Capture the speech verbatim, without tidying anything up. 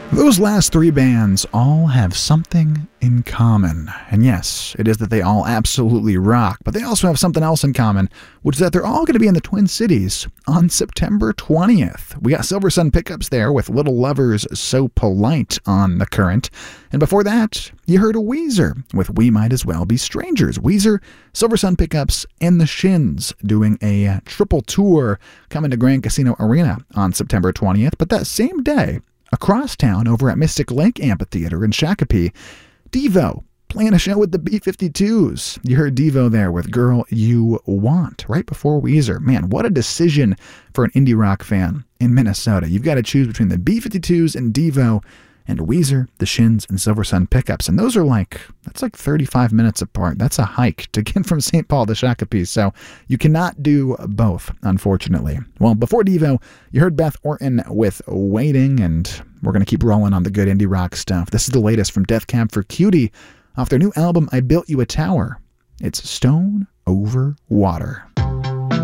Those last three bands all have something in common. And yes, it is that they all absolutely rock, but they also have something else in common, which is that they're all going to be in the Twin Cities on September twentieth. We got Silver Sun Pickups there with Little Lovers So Polite on The Current. And before that, you heard a Weezer with We Might As Well Be Strangers. Weezer, Silver Sun Pickups, and The Shins doing a triple tour coming to Grand Casino Arena on September twentieth. But that same day, across town over at Mystic Lake Amphitheater in Shakopee, Devo playing a show with the B fifty-twos. You heard Devo there with Girl You Want right before Weezer. Man, what a decision for an indie rock fan in Minnesota. You've got to choose between the B fifty-twos and Devo and Weezer, The Shins, and Silver Sun Pickups. And those are like, that's like thirty-five minutes apart. That's a hike to get from Saint Paul to Shakopee. So you cannot do both, unfortunately. Well, before Devo, you heard Beth Orton with Waiting, and we're going to keep rolling on the good indie rock stuff. This is the latest from Death Cab for Cutie off their new album, I Built You a Tower. It's Stone Over Water.